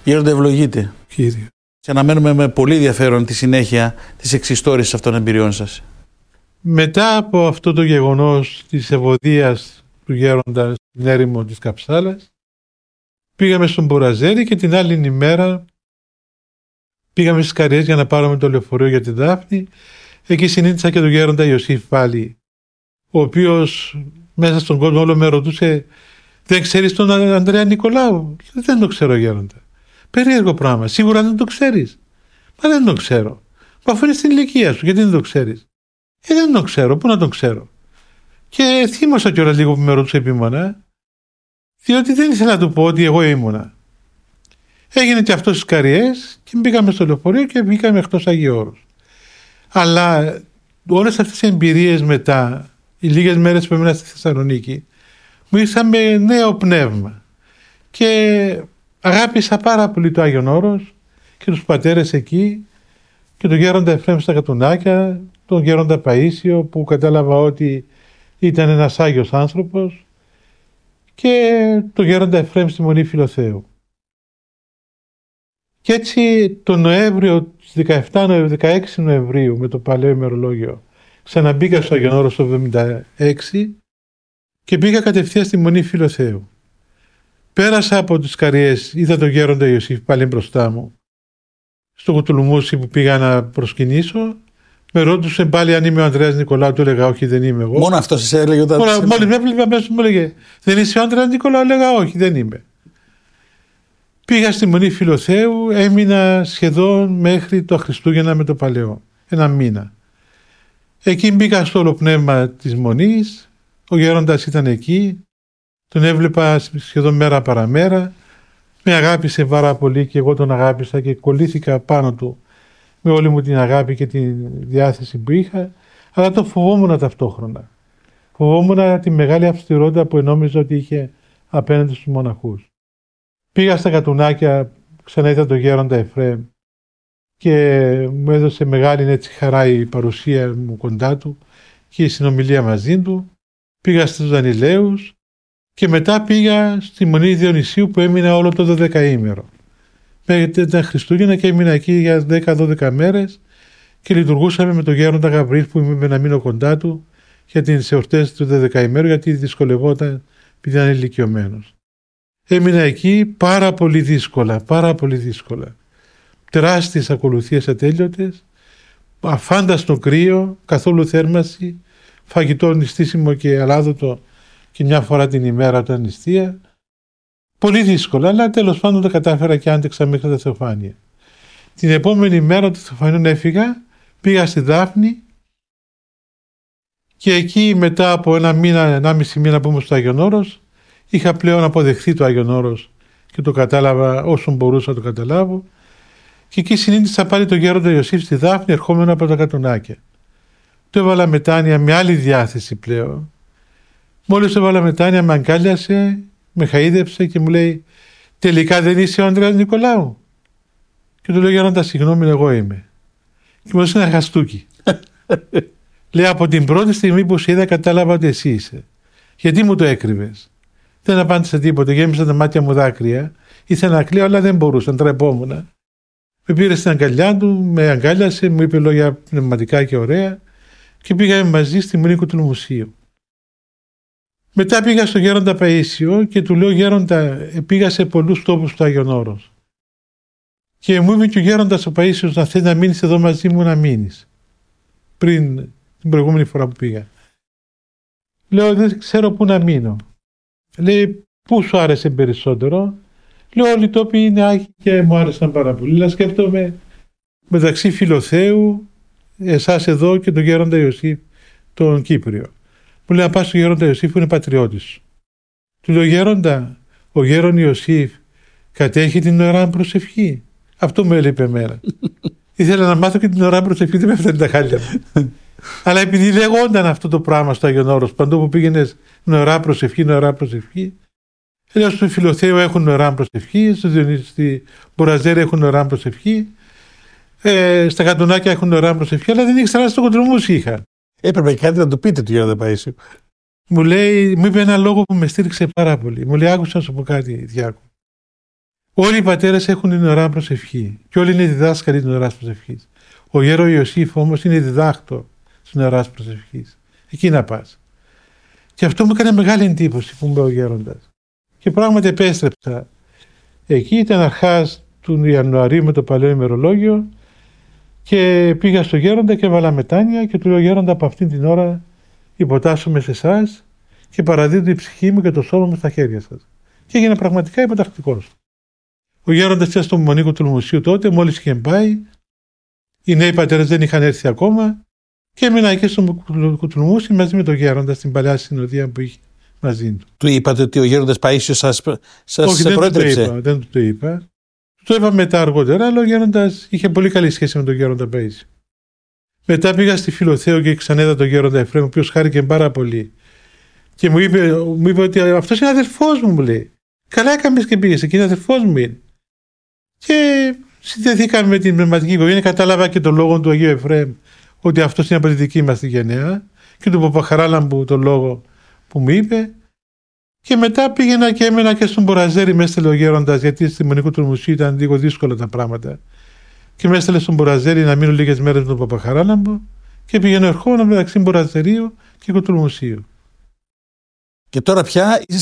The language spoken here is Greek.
Γέροντα, ευλογείτε. Κύριε. Και αναμένουμε με πολύ ενδιαφέρον τη συνέχεια της εξιστόρησης αυτών των εμπειριών σας. Μετά από αυτό το γεγονός της ευωδίας του γέροντα στην έρημο της Καψάλας, πήγαμε στον Μπουραζέρι και την άλλη ημέρα πήγαμε στις Καριές για να πάρουμε το λεωφορείο για τη Δάφνη. Εκεί συνήθισα και τον γέροντα Ιωσήφ πάλι, ο οποίος μέσα στον κόσμο όλο με ρωτούσε, δεν ξέρεις τον Ανδρέα Νικολάου? Δεν το ξέρω, γέροντα. Περίεργο πράγμα. Σίγουρα δεν το ξέρεις? Μα δεν το ξέρω. Μα αφού είναι στην ηλικία σου, γιατί δεν το ξέρεις? Δεν το ξέρω. Πού να τον ξέρω? Και θύμωσα κιόλας λίγο που με ρωτούσε επίμονα, διότι δεν ήθελα να του πω ότι εγώ ήμουνα. Έγινε και αυτό στις Καριές και μπήκαμε στο λεωφορείο και βγήκαμε εκτός Αγίου Όρους. Αλλά όλες αυτές οι εμπειρίες μετά, οι λίγες μέρες που έμεινα στη Θεσσαλονίκη, μου ήρθαν με νέο πνεύμα και αγάπησα πάρα πολύ το Άγιον Όρος και τους πατέρες εκεί και τον γέροντα Εφραίμ στα Κατουνάκια, τον γέροντα Παΐσιο που κατάλαβα ότι ήταν ένας Άγιος άνθρωπος και τον γέροντα Εφραίμ στη Μονή Φιλοθέου. Και έτσι το Νοέμβριο, στις 16 Νοεμβρίου με το παλαιό ημερολόγιο, ξαναμπήκα στο Άγιον Όρος το 1976 και πήγα κατευθείαν στη Μονή Φιλοθέου. Πέρασα από τις Καριές, είδα τον γέροντα Ιωσήφ πάλι μπροστά μου, στο Κουτουλουμούσι που πήγα να προσκυνήσω. Με ρώτησε πάλι αν είμαι ο Ανδρέας Νικολάου, του έλεγα όχι, δεν είμαι εγώ. Μόνο αυτό σας έλεγε όταν... Μόλις με έβλεπε αμέσως μου έλεγε, δεν είσαι ο Ανδρέας Νικολάου? Έλεγα όχι, δεν είμαι. Πήγα στη Μονή Φιλοθέου, έμεινα σχεδόν μέχρι το Χριστούγεννα με το Παλαιό, ένα μήνα. Εκεί μπήκα στο όλο πνεύμα της Μονής, ο γέροντας ήταν εκεί, τον έβλεπα σχεδόν μέρα παραμέρα, με αγάπησε πάρα πολύ και εγώ τον αγάπησα και κολλήθηκα πάνω του με όλη μου την αγάπη και τη διάθεση που είχα, αλλά το φοβόμουν ταυτόχρονα. Φοβόμουν τη μεγάλη αυστηρότητα που νόμιζα ότι είχε απέναντι στους μοναχούς. Πήγα στα Κατουνάκια, ξανά είδα τον γέροντα Εφραίμ και μου έδωσε μεγάλη έτσι χαρά η παρουσία μου κοντά του και η συνομιλία μαζί του. Πήγα στους Δανιλαίους και μετά πήγα στη Μονή Διονυσίου που έμεινα όλο το 12ήμερο. Ήταν Χριστούγεννα και έμεινα εκεί για 10-12 μέρες και λειτουργούσαμε με τον γέροντα Γαβρίλ που ήμουν να μείνω κοντά του για τις εορτές του 12ήμερου, γιατί δυσκολευόταν επειδή ήταν ηλικιωμένος. Έμεινα εκεί πάρα πολύ δύσκολα. Τεράστιες ακολουθίες ατέλειωτες, αφάνταστο κρύο, καθόλου θέρμανση, φαγητό νηστίσιμο και αλάδοτο και μια φορά την ημέρα όταν νηστεία. Πολύ δύσκολα, αλλά τέλος πάντων το κατάφερα και άντεξα μέχρι τα Θεοφάνεια. Την επόμενη μέρα του Θεοφανίων έφυγα, πήγα στη Δάφνη και εκεί μετά από ένα μήνα, 1,5 μήνα που ήμουν στο Άγιον Όρος, είχα πλέον αποδεχθεί το Άγιον Όρος και το κατάλαβα όσο μπορούσα να το καταλάβω. Και εκεί συνήθισα πάλι τον γέροντα Ιωσήφ στη Δάφνη, ερχόμενο από τα Κατουνάκια. Το έβαλα μετάνοια με άλλη διάθεση πλέον. Μόλις το έβαλα μετάνοια, με αγκάλιασε, με χαΐδεψε και μου λέει, τελικά δεν είσαι ο Ανδρέας Νικολάου? Και του λέω, γέροντα, συγγνώμη, εγώ είμαι. Και μου έδωσε ένα χαστούκι. Λέει, από την πρώτη στιγμή που σε είδα κατάλαβα ότι εσύ είσαι. Γιατί μου το έκρυβες? Δεν απάντησα τίποτα, γέμισα τα μάτια μου δάκρυα. Ήθελα να κλαίω, αλλά δεν μπορούσα, τρεπόμουν. Με πήρε στην αγκαλιά του, με αγκάλιασε, μου είπε λόγια πνευματικά και ωραία και πήγαμε μαζί στη Μονή Κουτουλουμουσίου. Μετά πήγα στο γέροντα Παΐσιο και του λέω, γέροντα, πήγα σε πολλούς τόπους του Άγιον Όρος. Και μου είπε και ο γέροντας ο Παΐσιος, να θέλει να μείνεις εδώ μαζί μου, να μείνεις. Πριν την προηγούμενη φορά που πήγα. Λέω, δεν ξέρω πού να μείνω. Λέει, πού σου άρεσε περισσότερο? Λέω, όλοι οι τόποι είναι άγιοι και μου άρεσαν πάρα πολύ. Αλλά σκέφτομαι μεταξύ Φιλοθέου, εσάς εδώ και τον γέροντα Ιωσήφ, τον Κύπριο. Μου λέει, να πας στον γέροντα Ιωσήφ που είναι πατριώτης σου. Του λέω, γέροντα, ο γέρον Ιωσήφ κατέχει την ωραία προσευχή? Αυτό μου έλεγε εμένα. Ήθελα να μάθω και την ωραία προσευχή, δεν με έφτανε τα χάλια μου. Αλλά επειδή λεγόταν αυτό το πράγμα στο Άγιον Όρος, παντού που πήγαινες νεωρά προσευχή, λέω, στο Φιλοθέου έχουν νεωρά προσευχή, στη Μπουραζέρη έχουν νεωρά προσευχή, στα Κατουνάκια έχουν νεωρά προσευχή, αλλά δεν ήξερα στο Κοντρομούσι είχα. Έπρεπε κάτι να το πείτε του γέροντα Παΐσιου. Μου είπε ένα λόγο που με στήριξε πάρα πολύ. Μου λέει, άκουσα να σου πω κάτι, Διάκο. Όλοι οι πατέρες έχουν την ώρα προσευχή και όλοι είναι διδάσκαλοι την ώρα προσευχής. Ο γέρο Ιωσήφ όμως είναι διδάκτορ στην ώρα προσευχής. Εκεί να πας. Και αυτό μου έκανε μεγάλη εντύπωση που μου είπε ο γέροντας. Και πράγματι επέστρεψα. Εκεί ήταν αρχάς του Ιανουαρίου με το παλαιό ημερολόγιο και πήγα στο γέροντα και έβαλα μετάνοια και του λέω: Γέροντα, από αυτήν την ώρα υποτάσσομαι σε εσάς και παραδίδω η ψυχή μου και το σώμα μου στα χέρια σας. Και έγινα πραγματικά υποτακτικός. Ο γέροντας ήταν στο μονίκο του Μουσείου τότε, μόλις είχε πάει. Οι νέοι πατέρες δεν είχαν έρθει ακόμα και έμεινα εκεί στο Κουτουλμούσι μαζί με τον γέροντα στην παλιά συνοδεία που είχε μαζί του. Του είπατε ότι ο γέροντας Παΐσιος σας προέτρεψε? Δεν του το είπα. Το είπα μετά αργότερα, αλλά ο γέροντας είχε πολύ καλή σχέση με τον γέροντα Παΐσιο. Μετά πήγα στη Φιλοθέο και ξανέδα τον γέροντα Εφραίμ, ο οποίος χάρηκε πάρα πολύ. Και μου είπε ότι αυτός είναι αδελφός μου, μου λέει. Καλά έκαμες και πήγες, εκεί είναι αδελφός μου είναι. Και συνδεθήκαμε με την πνευματική οικογένεια, κατάλαβα και τον λόγο του Αγίου Εφραίμ, ότι αυτός είναι από τη δική μας τη γενναία, και του Παπαχαράλαμπου τον λόγο που μου είπε. Και μετά πήγαινα και έμενα και στον Μποραζέρι, με έστελε ο γέροντας, γιατί στη Μονικού του Μουσείου ήταν λίγο δύσκολα τα πράγματα. Και με έστελε στον Μποραζέρι να μείνω λίγες μέρες με τον Παπαχαράλαμπο και πήγαινε ερχόμουν μεταξύ Μποραζερίου και Κοτρομουσίου. Και τώρα πια